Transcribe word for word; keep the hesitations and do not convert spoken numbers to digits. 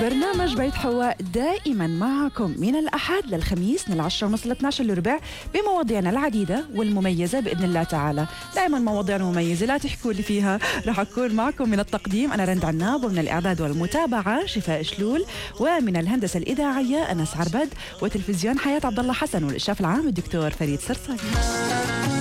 برنامج بيت حواء دائما معكم من الأحد للخميس من العشرة ونص لاثني عشر الربع بمواضيعنا العديدة والمميزة بإذن الله تعالى. دائما مواضيع مميزة لا تحكوا لي فيها. رح أكون معكم من التقديم أنا رند عناب، ومن الإعداد والمتابعة شفاء شلول، ومن الهندسة الإذاعية أنس عربد، وتلفزيون حياة عبد الله حسن، والإشراف العام الدكتور فريد سرساني.